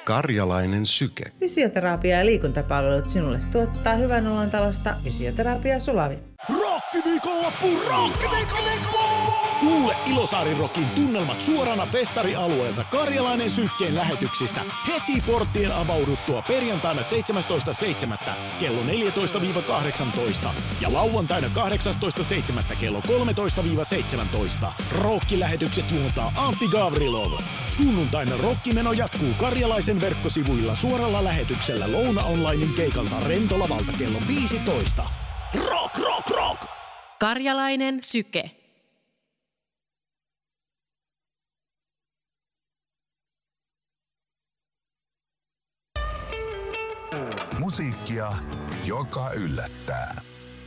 Karjalainen syke. Fysioterapia ja liikuntapalvelut sinulle tuottaa Hyvän olon talosta Fysioterapia Sulavi. Rokkiviikonloppu! Kuule Ilosaari Rockin tunnelmat suorana festarialueelta Karjalainen sykkeen lähetyksistä heti porttien avauduttua perjantaina 17.7. kello 14-18 ja lauantaina 18.7. kello 13-17. Rokkilähetykset juontaa Antti Gavrilov. Sunnuntaina rokkimeno jatkuu Karjalaisen verkkosivuilla suoralla lähetyksellä Louna Onlinein keikalta Rentolavalta kello 15. Rock, rock, rock! Karjalainen syke. Musiikkia, joka yllättää.